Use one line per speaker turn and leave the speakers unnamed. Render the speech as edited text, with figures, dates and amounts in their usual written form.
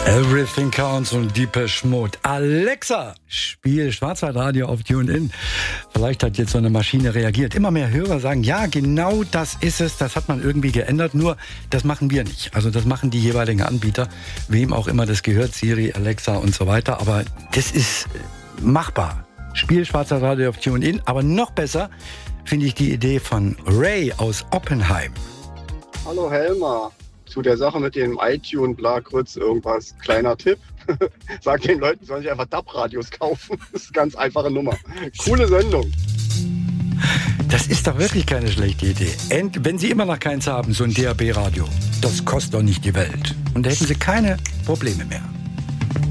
Everything Counts und Depeche Mode. Alexa, spiel Schwarzwaldradio auf TuneIn. Vielleicht hat jetzt so eine Maschine reagiert. Immer mehr Hörer sagen, ja, genau das ist es. Das hat man irgendwie geändert. Nur, das machen wir nicht. Also das machen die jeweiligen Anbieter. Wem auch immer das gehört, Siri, Alexa und so weiter. Aber das ist machbar. Spiel Schwarzwaldradio auf TuneIn. Aber noch besser finde ich die Idee von Ray aus Oppenheim.
Hallo Helmer. Zu der Sache mit dem iTunes, bla, kurz irgendwas. Kleiner Tipp. Sag den Leuten, sollen sich einfach DAB-Radios kaufen. Das ist eine ganz einfache Nummer. Coole Sendung.
Das ist doch wirklich keine schlechte Idee. Wenn Sie immer noch keins haben, so ein DAB-Radio, das kostet doch nicht die Welt. Und da hätten Sie keine Probleme mehr.